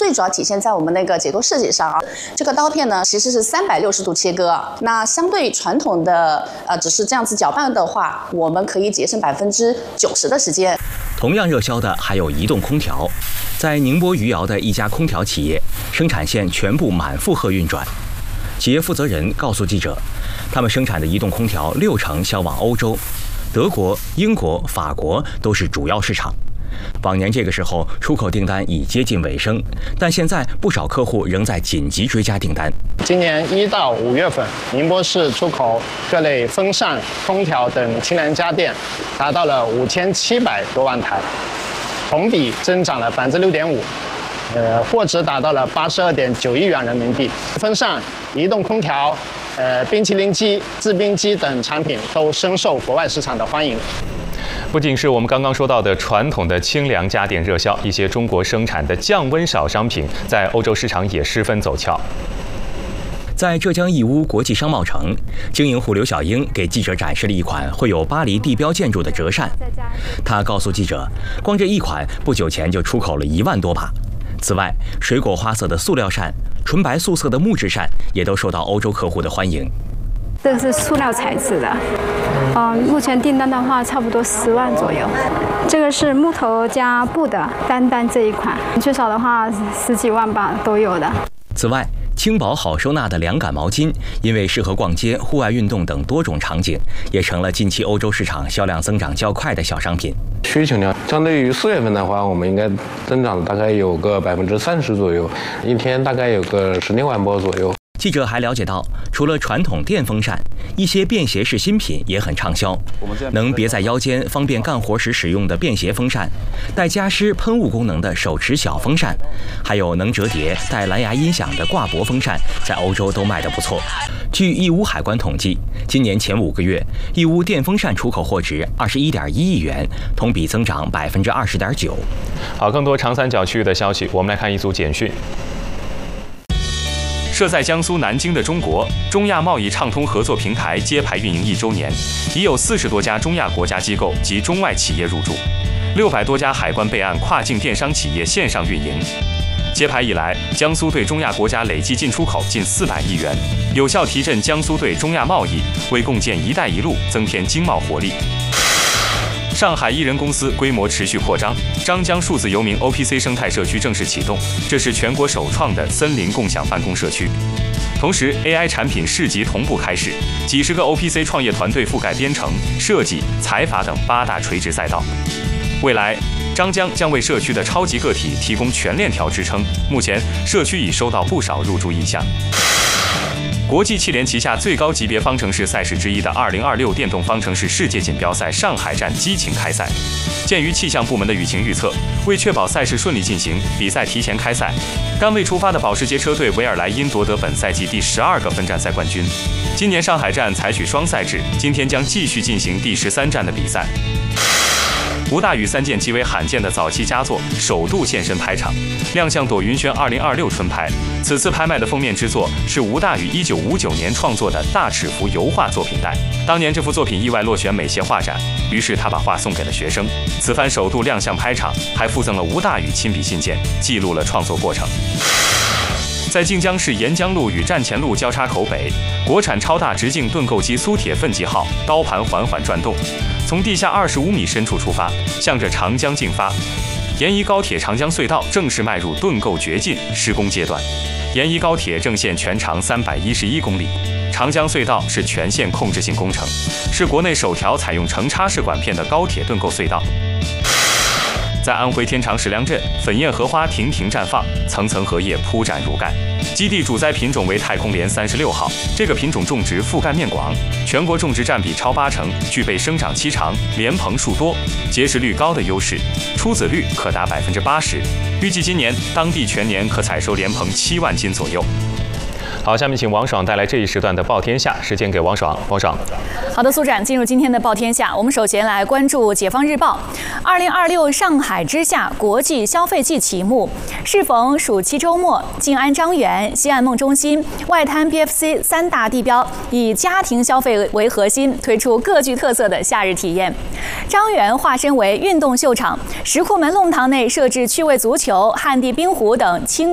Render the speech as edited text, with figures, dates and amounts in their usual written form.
最主要体现在我们那个结构设计上啊。这个刀片呢，其实是360度切割，那相对传统的只是这样子搅拌的话，我们可以节省90%的时间。 同样热销的还有移动空调，在宁波余姚的一家空调企业，生产线全部满负荷运转。企业负责人告诉记者，他们生产的移动空调60%销往欧洲，德国、英国、法国都是主要市场。往年这个时候，出口订单已接近尾声，但现在不少客户仍在紧急追加订单。 今年1到5月份，宁波市出口各类风扇、空调等清凉家电达到了5700多万台，同比增长了6.5%。货值达到了82.9亿元人民币。风扇、移动空调、冰淇淋机、制冰机等产品都深受国外市场的欢迎。 不仅是我们刚刚说到的传统的清凉家电热销，一些中国生产的降温少商品在欧洲市场也十分走俏。 在浙江义乌国际商贸城，经营户刘小英给记者展示了一款绘有巴黎地标建筑的折扇。他告诉记者，光这一款不久前就出口了1万多把。此外，水果花色的塑料扇、纯白素色的木质扇也都受到欧洲客户的欢迎。 这个是塑料材质的，目前订单的话差不多10万左右。这个是木头加布的，单这一款，最少的话10几万吧都有的。 此外，轻薄好收纳的凉感毛巾，因为适合逛街、户外运动等多种场景，也成了近期欧洲市场销量增长较快的小商品。 需求量相对于4月份的话，我们应该增长大概有个30%左右，一天大概有个16万波左右。 记者还了解到，除了传统电风扇，一些便携式新品也很畅销。能别在腰间，方便干活时使用的便携风扇，带加湿喷雾功能的手持小风扇，还有能折叠带蓝牙音响的挂脖风扇，在欧洲都卖得不错。据义乌海关统计，今年前5个月，义乌电风扇出口货值21.1亿元，同比增长20.9%。 好，更多长三角区域的消息，我们来看一组简讯。设在江苏南京的中亚贸易畅通合作平台揭牌运营1周年，已有40多家中亚国家机构及中外企业入驻，600多家海关备案跨境电商企业线上运营。揭牌以来，江苏对中亚国家累计进出口近400亿元，有效提振江苏对中亚贸易，为共建“一带一路”增添经贸活力。上海一人公司规模持续扩张，张江数字游民 OPC 生态社区正式启动，这是全国首创的森林共享办公社区。同时 ，AI 产品市集同步开始，几十个 OPC 创业团队覆盖编程、设计、财法等8大垂直赛道。未来，张江将为社区的超级个体提供全链条支撑。目前，社区已收到不少入驻意向。国际汽联旗下最高级别方程式赛事之一的2026电动方程式世界锦标赛上海站激情开赛。鉴于气象部门的雨情预测，为确保赛事顺利进行，比赛提前开赛。刚未出发的保时捷车队维尔莱因夺得本赛季第12个分站赛冠军。今年上海站采取双赛制，今天将继续进行第13站的比赛。吴大羽3件极为罕见的早期佳作首度现身拍场，亮相朵云轩2026春拍。此次拍卖的封面之作是吴大羽1959年创作的大尺幅油画作品带。当年这幅作品意外落选美协画展，于是他把画送给了学生。此番首度亮相拍场，还附赠了吴大羽亲笔信件，记录了创作过程。在晋江市沿江路与站前路交叉口北，国产超大直径盾构机苏铁奋击号刀盘缓缓转动，从地下25米深处出发，向着长江进发。沿宜高铁长江隧道正式迈入盾构掘进施工阶段。沿宜高铁正线全长311公里，长江隧道是全线控制性工程，是国内首条采用成插式管片的高铁盾构隧道。在安徽天长石梁镇，粉叶荷花亭亭绽放，层层荷叶铺展如盖。基地主栽品种为太空莲36号，这个品种种植覆盖面广，全国种植占比超80%，具备生长期长、莲蓬数多、结实率高的优势，出籽率可达80%。预计今年当地全年可采收莲蓬7万斤左右。好，下面请王爽带来这一时段的报天下，时间给王爽。王爽， 好的，苏展，进入今天的报天下，我们首先来关注《解放日报》2026上海之夏国际消费季启幕，适逢暑期周末，静安张园、西岸梦中心、外滩 BFC 3大地标以家庭消费为核心，推出各具特色的夏日体验。张园化身为运动秀场，石库门弄堂内设置趣味足球、旱地冰壶等轻